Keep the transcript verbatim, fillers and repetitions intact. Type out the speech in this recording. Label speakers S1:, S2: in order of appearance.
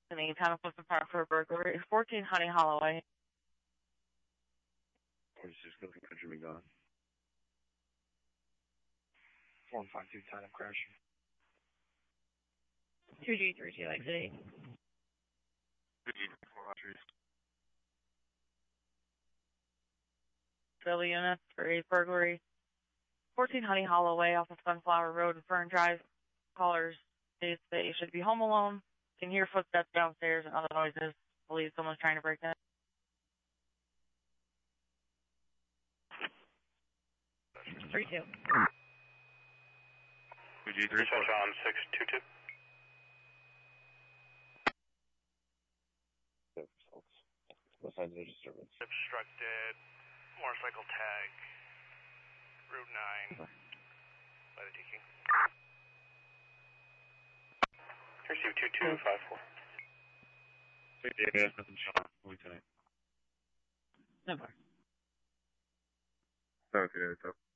S1: in the town of Clifton Park for a burglary. fourteen Honey Holloway.
S2: forty-six Clifton Country McDonald.
S3: four one five two, time crash.
S1: two G three two exit eight.
S2: two G four hundred.
S1: Daily units for a burglary. fourteen Honey Holloway off of Sunflower Road and Fern Drive. Callers states that you should be home alone. Can hear footsteps downstairs and other noises. Believe someone's trying to break in. three two.
S2: two G three four.
S4: John six two two.
S2: What signs of disturbance?
S4: Obstructed. Motorcycle tag. Route nine. By the D King. Receive two two five four.
S2: Yeah, nothing shot. Lieutenant.
S1: No more.
S2: Okay, top.